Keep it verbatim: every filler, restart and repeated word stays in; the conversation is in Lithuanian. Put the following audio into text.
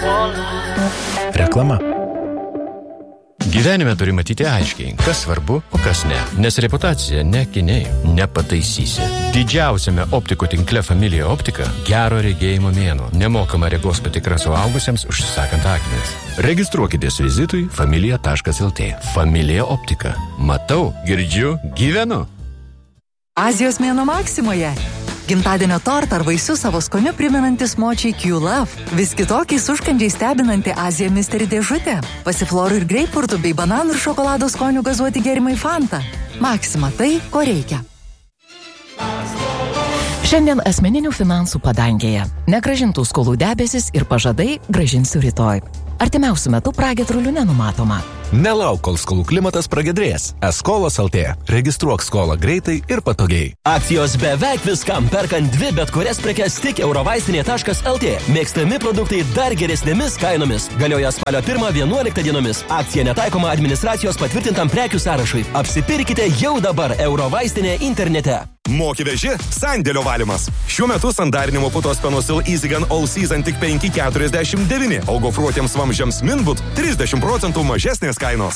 Reklama. Gyvenime turi matyti aiškiai, kas svarbu, o kas ne. Nes reputacija ne akiniai, nepataisysi. Didžiausiame optikų tinkle Familija Optika gero regėjimo mėnuo. Nemokama regos patikra suaugusiems užsisakant akinius. Registruokitės vizitui familija taškas lt. Familija Optika. Matau, girdžiu, gyvenu. Azijos mėnuo Maksimoje. Gimtadienio tortą ar vaisius savo skoniu primenantis močiai Q-Love. Vis kitokiais užkandžiai stebinanti Azija Mystery dėžutė. Pasiflorų ir greipfurtų bei bananų ir šokolado skonių gazuoti gėrimai Fanta. Maksima tai, ko reikia. Šiandien asmeninių finansų padangėje. Negrąžintų skolų debesis ir pažadai grąžinsiu rytoj. Artimiausiu metu pragiedrulių nenumatoma. Nelauk, kol skolų klimatas pragiedrės. Eskolos L T. Registruok skolą greitai ir patogiai. Akcijos beveik viskam, perkant dvi bet kurias prekes tik eurovaistinė taškas lt. Mėgstami produktai dar geresnėmis kainomis. Galioja spalio pirmą vienuoliktą dienomis. Akcija netaikoma administracijos patvirtintam prekių sąrašui. Apsipirkite jau dabar eurovaistinė internete. Moki veži, sandėlio valymas. Šiuo metu sandarinimo putos Penosil EasyGun All Season tik penki keturiasdešimt devyni, o gofruotiems vamzdžiams Minbut trisdešimt procentų mažesnės kainos.